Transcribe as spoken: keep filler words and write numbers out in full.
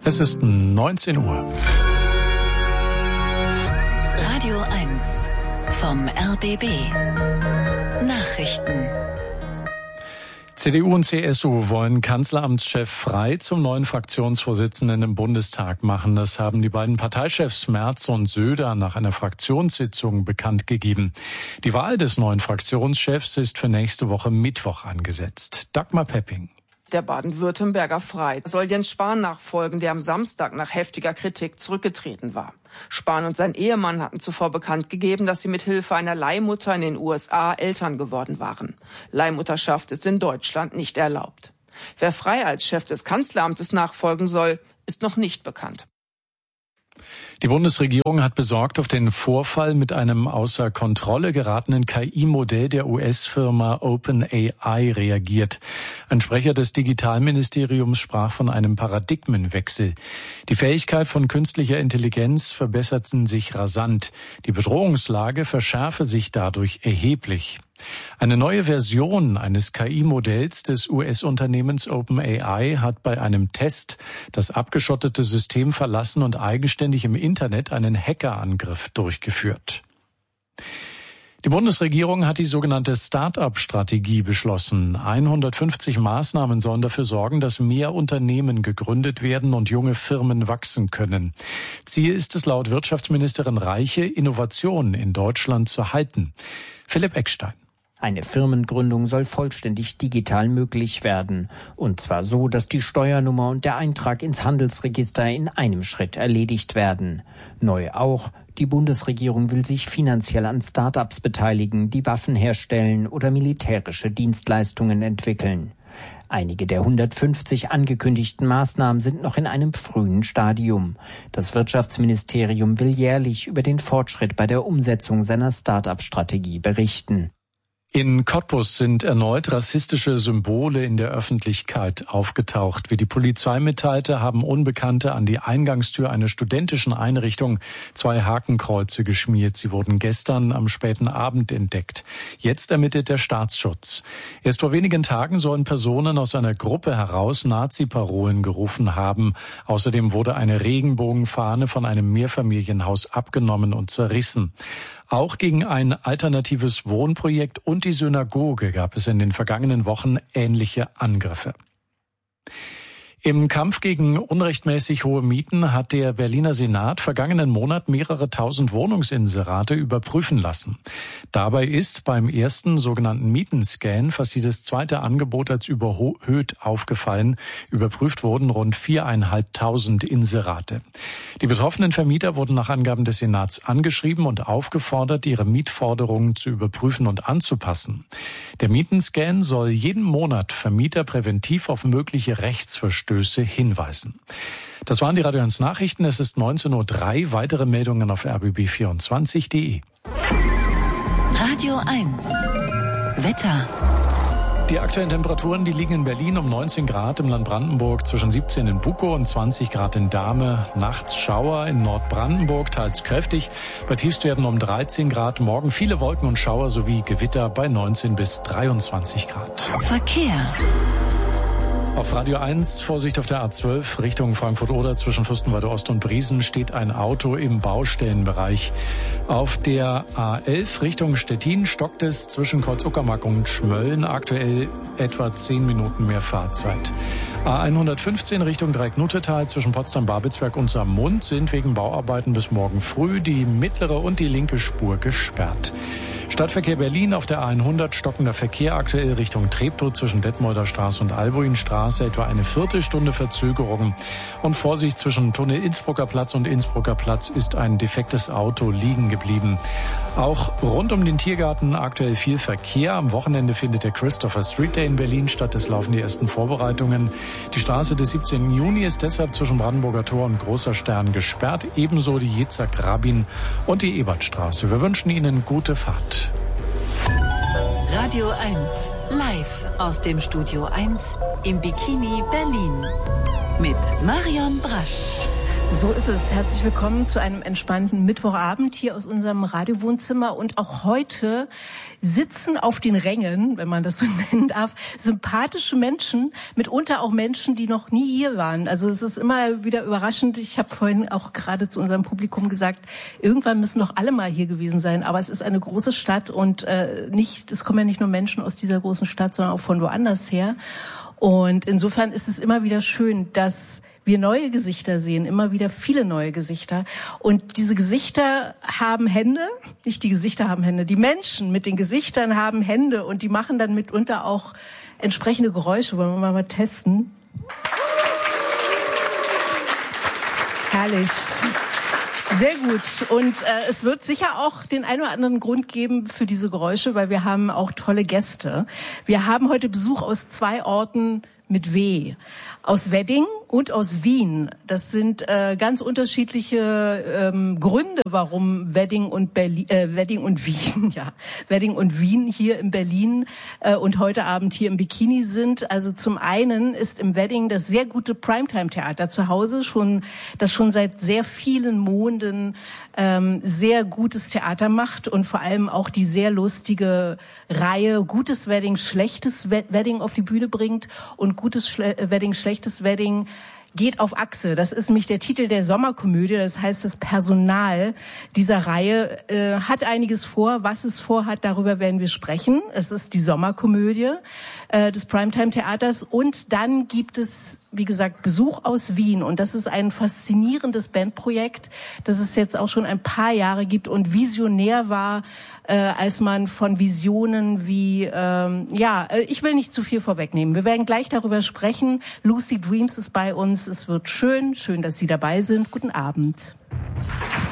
Es ist neunzehn Uhr. Radio eins vom R B B. Nachrichten. C D U und C S U wollen Kanzleramtschef Frey zum neuen Fraktionsvorsitzenden im Bundestag machen. Das haben die beiden Parteichefs Merz und Söder nach einer Fraktionssitzung bekannt gegeben. Die Wahl des neuen Fraktionschefs ist für nächste Woche Mittwoch angesetzt. Dagmar Pepping. Der Baden-Württemberger Frey soll Jens Spahn nachfolgen, der am Samstag nach heftiger Kritik zurückgetreten war. Spahn und sein Ehemann hatten zuvor bekannt gegeben, dass sie mit Hilfe einer Leihmutter in den U S A Eltern geworden waren. Leihmutterschaft ist in Deutschland nicht erlaubt. Wer Frey als Chef des Kanzleramtes nachfolgen soll, ist noch nicht bekannt. Die Bundesregierung hat besorgt auf den Vorfall mit einem außer Kontrolle geratenen K I-Modell der U S-Firma OpenAI reagiert. Ein Sprecher des Digitalministeriums sprach von einem Paradigmenwechsel. Die Fähigkeit von künstlicher Intelligenz verbesserte sich rasant. Die Bedrohungslage verschärfe sich dadurch erheblich. Eine neue Version eines K I-Modells des U S-Unternehmens OpenAI hat bei einem Test das abgeschottete System verlassen und eigenständig im Internet einen Hackerangriff durchgeführt. Die Bundesregierung hat die sogenannte Start-up-Strategie beschlossen. hundertfünfzig Maßnahmen sollen dafür sorgen, dass mehr Unternehmen gegründet werden und junge Firmen wachsen können. Ziel ist es laut Wirtschaftsministerin Reiche, Innovationen in Deutschland zu halten. Philipp Eckstein. Eine Firmengründung soll vollständig digital möglich werden. Und zwar so, dass die Steuernummer und der Eintrag ins Handelsregister in einem Schritt erledigt werden. Neu auch, die Bundesregierung will sich finanziell an Start-ups beteiligen, die Waffen herstellen oder militärische Dienstleistungen entwickeln. Einige der hundertfünfzig angekündigten Maßnahmen sind noch in einem frühen Stadium. Das Wirtschaftsministerium will jährlich über den Fortschritt bei der Umsetzung seiner Start-up-Strategie berichten. In Cottbus sind erneut rassistische Symbole in der Öffentlichkeit aufgetaucht. Wie die Polizei mitteilte, haben Unbekannte an die Eingangstür einer studentischen Einrichtung zwei Hakenkreuze geschmiert. Sie wurden gestern am späten Abend entdeckt. Jetzt ermittelt der Staatsschutz. Erst vor wenigen Tagen sollen Personen aus einer Gruppe heraus Nazi-Parolen gerufen haben. Außerdem wurde eine Regenbogenfahne von einem Mehrfamilienhaus abgenommen und zerrissen. Auch gegen ein alternatives Wohnprojekt und die Synagoge gab es in den vergangenen Wochen ähnliche Angriffe. Im Kampf gegen unrechtmäßig hohe Mieten hat der Berliner Senat vergangenen Monat mehrere tausend Wohnungsinserate überprüfen lassen. Dabei ist beim ersten sogenannten Mietenscan fast jedes zweite Angebot als überhöht aufgefallen. Überprüft wurden rund viereinhalbtausend Inserate. Die betroffenen Vermieter wurden nach Angaben des Senats angeschrieben und aufgefordert, ihre Mietforderungen zu überprüfen und anzupassen. Der Mietenscan soll jeden Monat Vermieter präventiv auf mögliche Rechtsverstöße hinweisen. Das waren die Radio eins Nachrichten. Es ist neunzehn Uhr drei. Weitere Meldungen auf r b b vierundzwanzig punkt de. Radio eins. Wetter. Die aktuellen Temperaturen, die liegen in Berlin um neunzehn Grad, im Land Brandenburg zwischen siebzehn in Bukow und zwanzig Grad in Dahme. Nachts Schauer in Nordbrandenburg, teils kräftig. Bei Tiefstwerten um dreizehn Grad. Morgen viele Wolken und Schauer sowie Gewitter bei neunzehn bis dreiundzwanzig Grad. Verkehr. Auf Radio eins, Vorsicht auf der A zwölf, Richtung Frankfurt-Oder zwischen Fürstenwalde Ost und Briesen steht ein Auto im Baustellenbereich. Auf der A elf Richtung Stettin stockt es zwischen Kreuz-Uckermark und Schmölln, aktuell etwa zehn Minuten mehr Fahrzeit. A hundertfünfzehn Richtung Dreiecknutetal zwischen Potsdam-Babelsberg und Saarmund sind wegen Bauarbeiten bis morgen früh die mittlere und die linke Spur gesperrt. Stadtverkehr Berlin auf der A hundert, stockender Verkehr aktuell Richtung Treptow zwischen Detmolder Straße und Albuinstraße, etwa eine Viertelstunde Verzögerung. Und Vorsicht, zwischen Tunnel Innsbrucker Platz und Innsbrucker Platz ist ein defektes Auto liegen geblieben. Auch rund um den Tiergarten aktuell viel Verkehr. Am Wochenende findet der Christopher Street Day in Berlin statt. Es laufen die ersten Vorbereitungen. Die Straße des siebzehnten Juni ist deshalb zwischen Brandenburger Tor und Großer Stern gesperrt. Ebenso die Jitzak-Rabin und die Ebertstraße. Wir wünschen Ihnen gute Fahrt. Radio eins, live aus dem Studio eins im Bikini Berlin mit Marion Brasch. So ist es. Herzlich willkommen zu einem entspannten Mittwochabend hier aus unserem Radiowohnzimmer. Und auch heute sitzen auf den Rängen, wenn man das so nennen darf, sympathische Menschen, mitunter auch Menschen, die noch nie hier waren. Also es ist immer wieder überraschend. Ich habe vorhin auch gerade zu unserem Publikum gesagt, irgendwann müssen doch alle mal hier gewesen sein. Aber es ist eine große Stadt und äh, nicht, es kommen ja nicht nur Menschen aus dieser großen Stadt, sondern auch von woanders her. Und insofern ist es immer wieder schön, dass wir neue Gesichter sehen, immer wieder viele neue Gesichter. Und diese Gesichter haben Hände, nicht die Gesichter haben Hände, die Menschen mit den Gesichtern haben Hände und die machen dann mitunter auch entsprechende Geräusche. Wollen wir mal, mal testen? Herrlich. Sehr gut. Und äh, es wird sicher auch den einen oder anderen Grund geben für diese Geräusche, weil wir haben auch tolle Gäste. Wir haben heute Besuch aus zwei Orten mit W. Aus Wedding und aus Wien. Das sind äh, ganz unterschiedliche ähm, Gründe, warum Wedding und Berlin, äh, Wedding und Wien, ja, Wedding und Wien hier in Berlin äh, und heute Abend hier im Bikini sind. Also zum einen ist im Wedding das sehr gute Primetime-Theater zu Hause, schon das schon seit sehr vielen Monaten ähm, sehr gutes Theater macht und vor allem auch die sehr lustige Reihe Gutes Wedding, Schlechtes Wedding auf die Bühne bringt und Gutes Schle- Wedding, Schlechtes Wedding geht auf Achse. Das ist nämlich der Titel der Sommerkomödie. Das heißt, das Personal dieser Reihe äh, hat einiges vor. Was es vorhat, darüber werden wir sprechen. Es ist die Sommerkomödie äh, des Primetime-Theaters. Und dann gibt es, wie gesagt, Besuch aus Wien. Und das ist ein faszinierendes Bandprojekt, das es jetzt auch schon ein paar Jahre gibt und visionär war, äh, als man von Visionen wie, ähm, ja, ich will nicht zu viel vorwegnehmen. Wir werden gleich darüber sprechen. Lucid Dreams ist bei uns. Es wird schön. Schön, dass Sie dabei sind. Guten Abend.